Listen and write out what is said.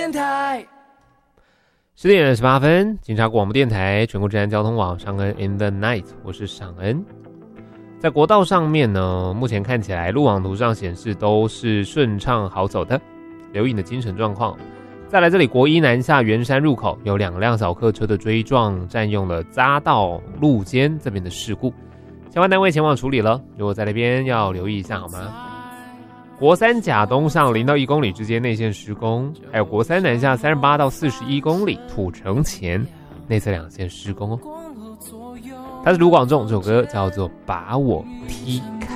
电台。 10点28分，警察广播电台全国治安交通网尚恩 in the night， 我是尚恩。在国道上面呢，目前看起来路网图上显示都是顺畅好走的，留意你的精神状况。再来这里国一南下圆山入口有2辆小客车的追撞，占用了匝道路肩这边的事故，相关单位前往处理了，如果在那边要留意一下好吗？国三甲东上0到1公里之间内线施工，还有国三南下38到41公里土城前内侧2线施工哦。他是卢广仲，这首歌叫做《把我踢》。